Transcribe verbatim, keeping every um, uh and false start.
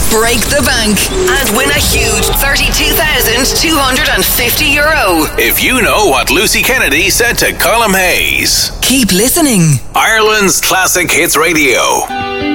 break the bank, and win a huge thirty-two thousand two hundred fifty euro. If you know what Lucy Kennedy said to Colm Hayes. Keep listening. Ireland's Classic Hits Radio.